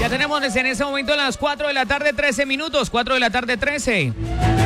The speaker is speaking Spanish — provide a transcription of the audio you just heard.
tenemos en ese momento las 4 de la tarde, 13 minutos. 4 de la tarde, 13.